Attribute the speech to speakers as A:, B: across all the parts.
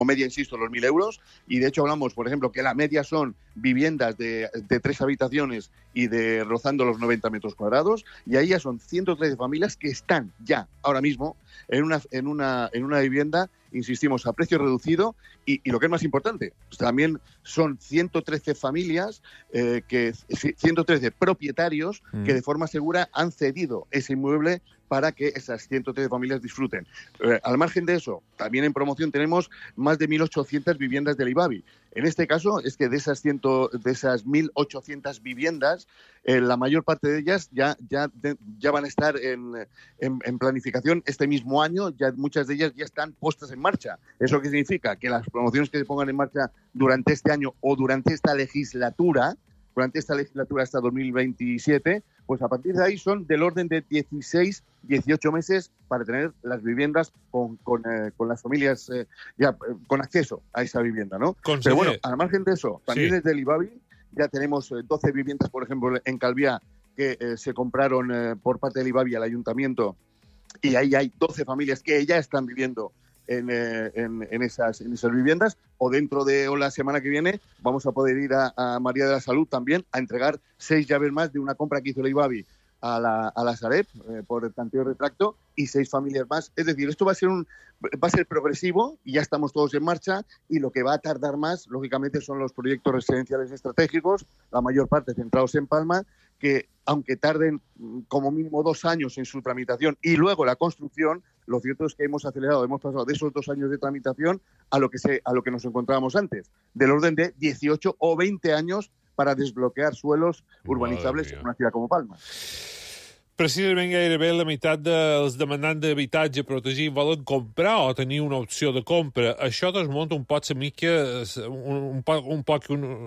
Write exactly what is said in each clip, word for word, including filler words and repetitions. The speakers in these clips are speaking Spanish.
A: media, insisto, los mil euros, y de hecho hablamos, por ejemplo, que la media son viviendas de, de tres habitaciones y de rozando los noventa metros cuadrados, y ahí ya son ciento trece familias que están ya, ahora mismo, en una, en una, en una vivienda, insistimos, a precio reducido, y, y lo que es más importante, también son ciento trece familias, eh, que ciento trece propietarios mm. que de forma segura han cedido ese inmueble para que esas ciento trece familias disfruten. Eh, al margen de eso, también en promoción tenemos más de mil ochocientas viviendas del IBABI. En este caso es que de esas, cien, de esas mil ochocientas viviendas, eh, la mayor parte de ellas ya, ya, de, ya van a estar en, en, en planificación este mismo año, ya muchas de ellas ya están puestas en marcha. ¿Eso qué significa? Que las promociones que se pongan en marcha durante este año o durante esta legislatura, durante esta legislatura hasta dos mil veintisiete, pues a partir de ahí son del orden de dieciséis, dieciocho meses para tener las viviendas con, con, eh, con las familias eh, ya eh, con acceso a esa vivienda, ¿no?
B: Conseller.
A: Pero bueno, al margen de eso, también
B: sí.
A: desde el IBABI ya tenemos eh, doce viviendas, por ejemplo, en Calviá, que eh, se compraron eh, por parte del IBABI al ayuntamiento, y ahí hay doce familias que ya están viviendo En, eh, en, en, esas, en esas viviendas, o dentro de o la semana que viene vamos a poder ir a, a María de la Salud también a entregar seis llaves más de una compra que hizo el IBABI a la, a la Sareb eh, por el tanteo y retracto, y seis familias más. Es decir, esto va a ser un va a ser progresivo y ya estamos todos en marcha, y lo que va a tardar más, lógicamente, son los proyectos residenciales estratégicos, la mayor parte centrados en Palma, que aunque tarden como mínimo dos años en su tramitación y luego la construcción, lo cierto es que hemos acelerado, hemos pasado de esos dos años de tramitación a lo que se, a lo que nos encontrábamos antes, del orden de dieciocho o veinte años para desbloquear suelos urbanizables en una ciudad como Palma.
B: Precisament gairebé la meitat dels demandants d'habitatge protegit volen comprar o tenir una opció de compra. Això desmunta un poc la mica, un, un poc, un poc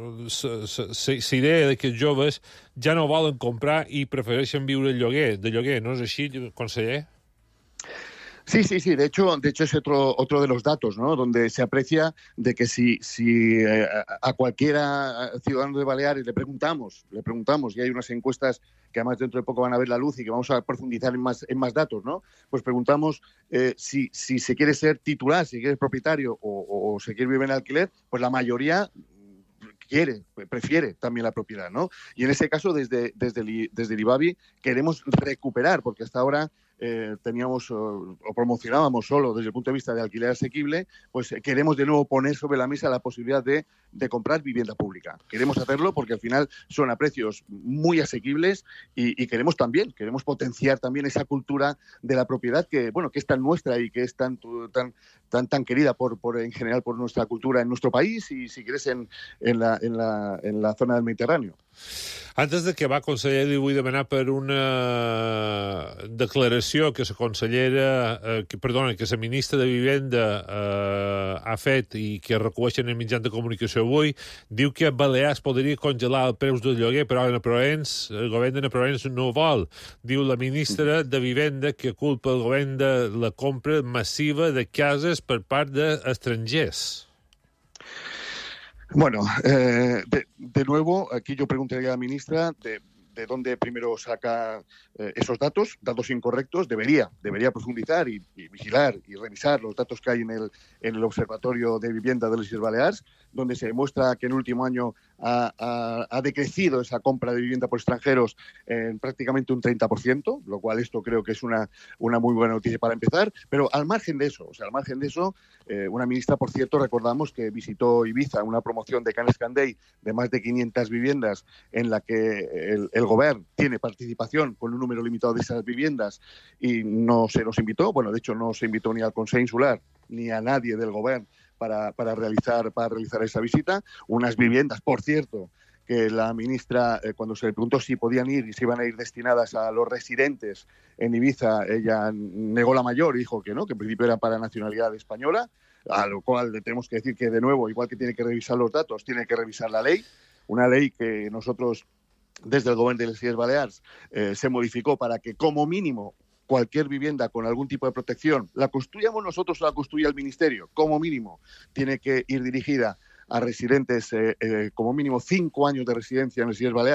B: la idea de que els joves ja no volen comprar i prefereixen viure el lloguer, de lloguer. No és així, conseller?
A: Sí, sí, sí. De hecho, de hecho es otro otro de los datos, ¿no? Donde se aprecia de que si si eh, a cualquiera ciudadano de Baleares le preguntamos, le preguntamos, y hay unas encuestas que además dentro de poco van a ver la luz y que vamos a profundizar en más en más datos, ¿no? Pues preguntamos eh, si si se quiere ser titular, si quiere ser propietario o, o se quiere vivir en alquiler, pues la mayoría quiere, prefiere también la propiedad, ¿no? Y en ese caso, desde, desde, el, desde el IBABI queremos recuperar, porque hasta ahora eh, teníamos o, o promocionábamos solo desde el punto de vista de alquiler asequible, pues eh, queremos de nuevo poner sobre la mesa la posibilidad de, de comprar vivienda pública. Queremos hacerlo porque al final son a precios muy asequibles y, y queremos también, queremos potenciar también esa cultura de la propiedad que, bueno, que es tan nuestra y que es tan, tan, tan, tan querida por, por, en general por nuestra cultura en nuestro país y, si quieres, en, en, la, en, la, en la zona del Mediterráneo.
B: Antes de acabar, conseller, li vull demanar per una declaració que la consellera, eh, que, perdona, que la ministra de Vivenda eh, ha fet i que recueixen en mitjans de comunicació avui. Diu que a Balears podria congelar els preus del lloguer, però a Provenç, el govern de Provenç no vol. Diu la ministra de Vivenda que culpa el govern de la compra massiva de cases per part d'estrangers.
A: Bueno, eh, de, de nuevo, aquí yo preguntaría a la ministra de, de dónde primero saca eh, esos datos, datos incorrectos. Debería, debería profundizar y, y vigilar y revisar los datos que hay en el, en el Observatorio de Vivienda de les Illes Balears, donde se demuestra que en el último año ha, ha, ha decrecido esa compra de vivienda por extranjeros en prácticamente un treinta por ciento, lo cual esto creo que es una, una muy buena noticia para empezar. Pero al margen de eso, o sea, al margen de eso, eh, una ministra, por cierto, recordamos que visitó Ibiza, una promoción de Can Escandell de más de quinientas viviendas en la que el, el gobierno tiene participación con un número limitado de esas viviendas y no se nos invitó. Bueno, de hecho no se invitó ni al Consejo Insular ni a nadie del gobierno para, para, realizar, para realizar esa visita. Unas viviendas, por cierto, que la ministra, eh, cuando se le preguntó si podían ir y si iban a ir destinadas a los residentes en Ibiza, ella negó la mayor y dijo que no, que en principio eran para nacionalidad española, a lo cual le tenemos que decir que, de nuevo, igual que tiene que revisar los datos, tiene que revisar la ley, una ley que nosotros, desde el Gobierno de les Illes Balears, eh, se modificó para que, como mínimo, cualquier vivienda con algún tipo de protección, la construyamos nosotros o la construya el Ministerio, como mínimo, tiene que ir dirigida a residentes, eh, eh, como mínimo cinco años de residencia en les Illes Balears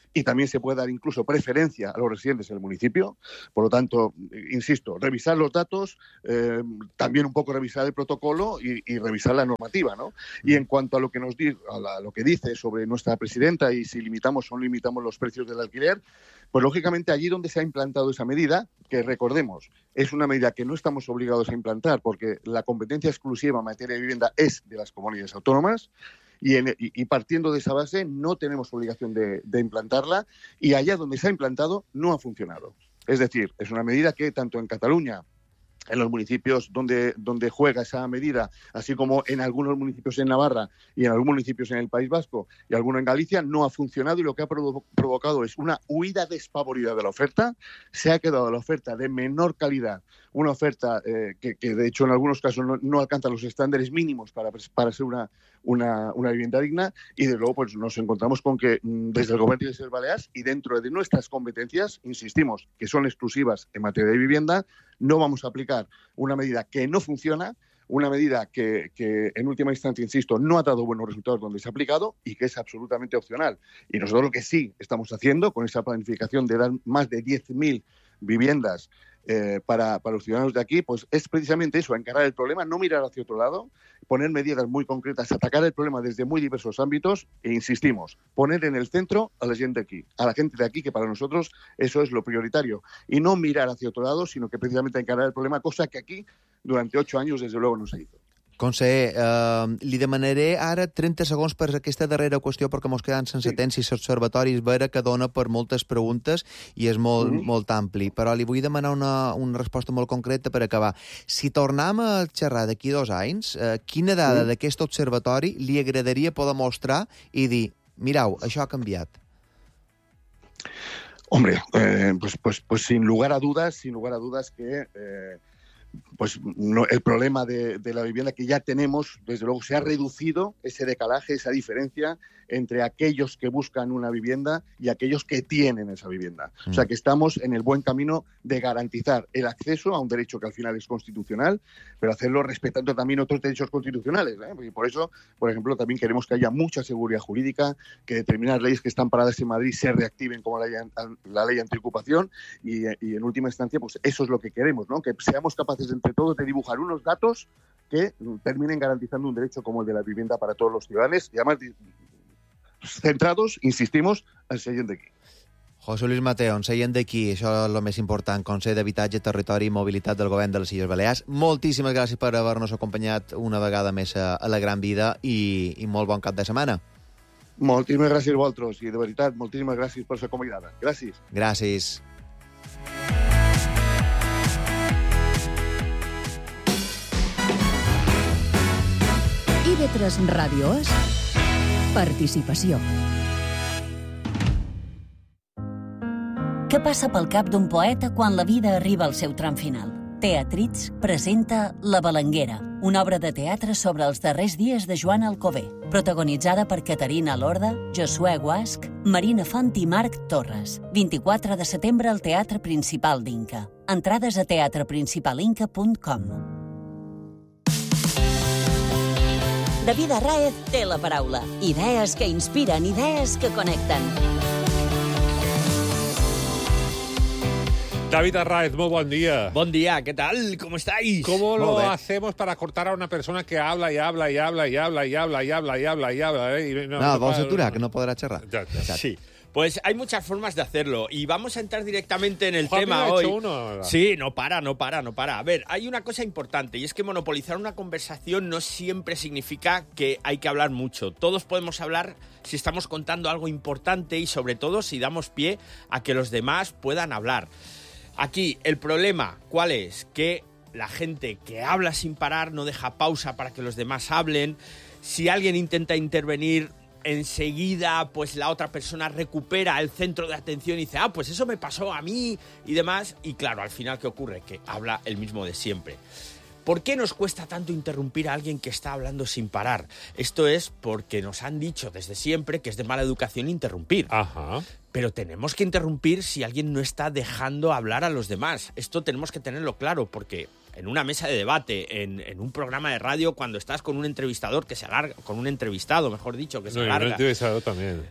A: y también se puede dar incluso preferencia a los residentes del municipio. Por lo tanto, insisto, revisar los datos, eh, también un poco revisar el protocolo y, y revisar la normativa, ¿no? Y en cuanto a lo que nos di, a, la, a lo que dice sobre nuestra presidenta y si limitamos o no limitamos los precios del alquiler, pues lógicamente allí donde se ha implantado esa medida, que recordemos, es una medida que no estamos obligados a implantar porque la competencia exclusiva en materia de vivienda es de las comunidades autónomas, y, en, y, y partiendo de esa base no tenemos obligación de, de implantarla, y allá donde se ha implantado no ha funcionado. Es decir, es una medida que tanto en Cataluña, en los municipios donde, donde juega esa medida, así como en algunos municipios en Navarra y en algunos municipios en el País Vasco y algunos en Galicia, no ha funcionado, y lo que ha provo- provocado es una huida despavorida de la oferta. Se ha quedado la oferta de menor calidad, una oferta eh, que, que de hecho en algunos casos no, no alcanza los estándares mínimos para, para ser una, una, una vivienda digna, y de luego pues nos encontramos con que desde el Gobierno de las Illes Baleares y dentro de nuestras competencias, insistimos, que son exclusivas en materia de vivienda, no vamos a aplicar una medida que no funciona, una medida que, que en última instancia, insisto, no ha dado buenos resultados donde se ha aplicado y que es absolutamente opcional. Y nosotros lo que sí estamos haciendo con esa planificación de dar más de diez mil viviendas eh, para, para los ciudadanos de aquí, pues es precisamente eso, encarar el problema, no mirar hacia otro lado, poner medidas muy concretas, atacar el problema desde muy diversos ámbitos e, insistimos, poner en el centro a la gente de aquí, a la gente de aquí, que para nosotros eso es lo prioritario, y no mirar hacia otro lado, sino que precisamente encarar el problema, cosa que aquí durante ocho años desde luego no se hizo.
C: Conseller, eh, li demanaré ara trenta segons per aquesta darrera qüestió perquè mos queden sense sí. temps i l'observatori és vera que dona per moltes preguntes i és molt, mm-hmm. molt ampli, però li vull demanar una, una resposta molt concreta per acabar. Si tornem a xerrar d'aquí dos anys, eh, quina dada mm-hmm. d'aquest observatori li agradaria poder mostrar i dir, mirau, això ha canviat?
A: Hombre, eh, pues, pues, pues sin lugar a dudas, sin lugar a dudas que... Eh, pues no, el problema de, de la vivienda que ya tenemos, desde luego se ha reducido ese decalaje, esa diferencia entre aquellos que buscan una vivienda y aquellos que tienen esa vivienda. Mm. O sea que estamos en el buen camino de garantizar el acceso a un derecho que al final es constitucional, pero hacerlo respetando también otros derechos constitucionales, ¿eh? Y por eso, por ejemplo, también queremos que haya mucha seguridad jurídica, que determinadas leyes que están paradas en Madrid se reactiven como la ley, la ley antiocupación y, y en última instancia, pues eso es lo que queremos, ¿no? Que seamos capaces entre todos de dibujar unos datos que terminen garantizando un derecho como el de la vivienda para todos los ciudadanos y además centrados, insistimos, en seient d'aquí.
C: José Luis Mateo, en seient d'aquí, això és el més important, Consell d'Habitatge, Territori i Mobilitat del Govern de les Illes Balears. Moltíssimes gràcies per haver-nos acompanyat una vegada més a, a la Gran Vida i, i molt bon cap de setmana.
A: Moltíssimes gràcies a vosaltres i, de veritat, moltíssimes gràcies per la convidada. Gràcies.
C: Gràcies.
D: I ve tres Ràdio és participació. Què passa pel cap d'un poeta quan la vida arriba al seu tram final? Teatrits presenta La Balanguera, una obra de teatre sobre els darrers dies de Joan Alcover, protagonitzada per Caterina Lorda, Josué Guasch, Marina Font i Marc Torres. vint-i-quatre de setembre al Teatre Principal d'Inca. Entrades a teatre principal inca punt com. David Arráez té la paraula. Idees que inspiren, idees que connecten.
B: David Arráez, muy buen día.
E: Buen día, ¿qué tal? ¿Cómo estáis?
B: ¿Cómo lo hacemos para cortar a una persona que habla y habla y habla y habla y habla y habla y habla y habla? ¿eh? Y
C: no, no, vamos a aturar, que no podrá charlar.
B: Ya, ya.
E: Sí. Pues hay muchas formas de hacerlo y vamos a entrar directamente en el
B: Juan,
E: tema
B: ha
E: hoy.
B: hecho uno.
E: Sí, no para, no para, no para. A ver, hay una cosa importante y es que monopolizar una conversación no siempre significa que hay que hablar mucho. Todos podemos hablar si estamos contando algo importante y sobre todo si damos pie a que los demás puedan hablar. Aquí el problema, ¿cuál es? Que la gente que habla sin parar no deja pausa para que los demás hablen. Si alguien intenta intervenir, enseguida pues la otra persona recupera el centro de atención y dice, ah, pues eso me pasó a mí y demás. Y claro, al final, ¿qué ocurre? Que habla el mismo de siempre. ¿Por qué nos cuesta tanto interrumpir a alguien que está hablando sin parar? Esto es porque nos han dicho desde siempre que es de mala educación interrumpir.
B: Ajá.
E: Pero tenemos que interrumpir si alguien no está dejando hablar a los demás. Esto tenemos que tenerlo claro porque en una mesa de debate, en, en un programa de radio, cuando estás con un entrevistador que se alarga, con un entrevistado, mejor dicho, que se
B: no,
E: alarga.
B: un entrevistado también.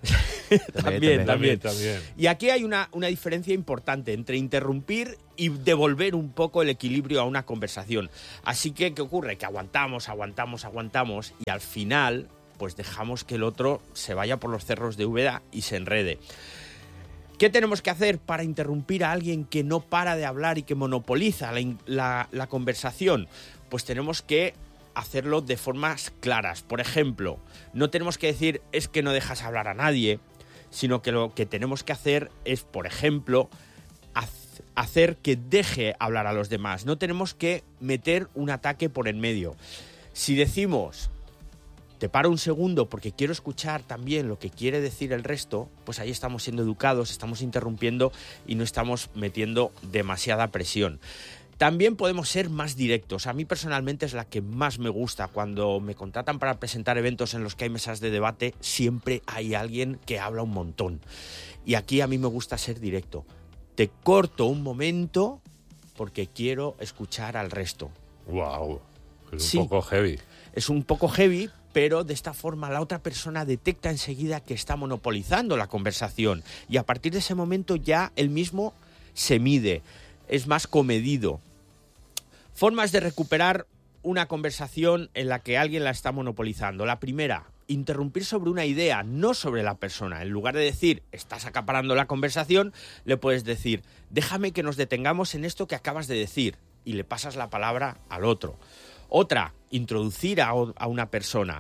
E: también, también,
B: también.
E: Y aquí hay una, una diferencia importante entre interrumpir y devolver un poco el equilibrio a una conversación. Así que, ¿qué ocurre? Que aguantamos, aguantamos, aguantamos y al final, pues dejamos que el otro se vaya por los cerros de Úbeda y se enrede. ¿Qué tenemos que hacer para interrumpir a alguien que no para de hablar y que monopoliza la, la, la conversación? Pues tenemos que hacerlo de formas claras. Por ejemplo, no tenemos que decir es que no dejas hablar a nadie, sino que lo que tenemos que hacer es, por ejemplo, hacer que deje hablar a los demás. No tenemos que meter un ataque por en medio. Si decimos, te paro un segundo porque quiero escuchar también lo que quiere decir el resto, pues ahí estamos siendo educados, estamos interrumpiendo y no estamos metiendo demasiada presión. También podemos ser más directos. A mí personalmente es la que más me gusta. Cuando me contratan para presentar eventos en los que hay mesas de debate, siempre hay alguien que habla un montón. Y aquí a mí me gusta ser directo. Te corto un momento porque quiero escuchar al resto.
B: Wow, es
E: Sí.
B: un poco heavy.
E: Es un poco heavy, pero de esta forma la otra persona detecta enseguida que está monopolizando la conversación. Y a partir de ese momento ya él mismo se mide, es más comedido. Formas de recuperar una conversación en la que alguien la está monopolizando. La primera, interrumpir sobre una idea, no sobre la persona. En lugar de decir, estás acaparando la conversación, le puedes decir, déjame que nos detengamos en esto que acabas de decir, y le pasas la palabra al otro. Otra, introducir a, a una persona.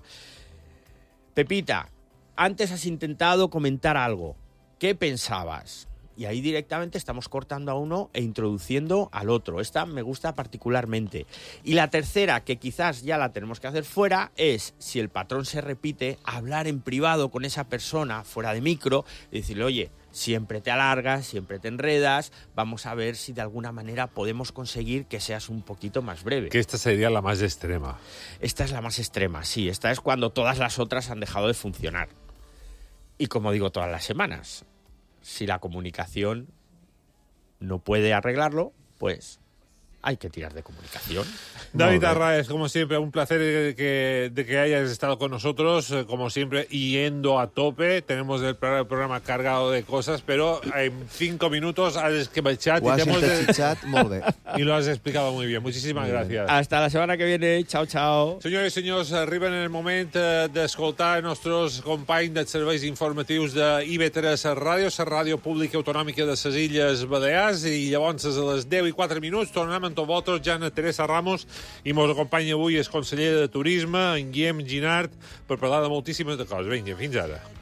E: Pepita, antes has intentado comentar algo. ¿Qué pensabas? Y ahí directamente estamos cortando a uno e introduciendo al otro. Esta me gusta particularmente. Y la tercera, que quizás ya la tenemos que hacer fuera, es, si el patrón se repite, hablar en privado con esa persona, fuera de micro, y decirle, oye, siempre te alargas, siempre te enredas, vamos a ver si de alguna manera podemos conseguir que seas un poquito más breve.
B: Que esta sería la más extrema.
E: Esta es la más extrema, sí. Esta es cuando todas las otras han dejado de funcionar. Y como digo todas las semanas, si la comunicación no puede arreglarlo, pues hay que tirar de comunicación.
B: David Arraez, como siempre, un placer de que, de que hayas estado con nosotros, como siempre, yendo a tope. Tenemos el programa cargado de cosas, pero en cinco minutos has esquivado
C: Ho has entatxitxat molt bé.
B: y lo has explicado muy bien. Muchísimas gracias.
E: Hasta la semana que viene. Chao, chao.
B: Senyores i senyors, arriben en el moment eh, d'escoltar els nostres companys dels serveis informatius de I V tres Ràdio, la ràdio pública autonòmica de les Illes Balears, i llavors a les deu i quatre minuts tornem amb tots vosaltres, Jana Teresa Ramos, i mos acompanya avui el conseller de Turisme, en Guillem Ginart, per parlar de moltíssimes de coses. Vinga, fins ara.